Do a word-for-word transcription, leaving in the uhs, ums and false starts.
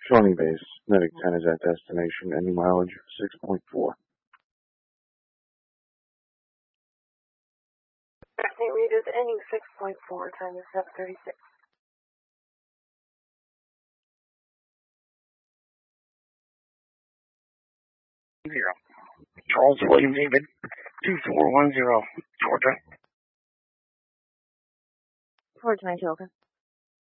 Shawnee Base, Medic ten is at destination, ending mileage six point four. Saint Rita's ending six point four, time is seven thirty-six. Zero. Charles William David, two four one zero, Georgia. Georgia nine two, okay.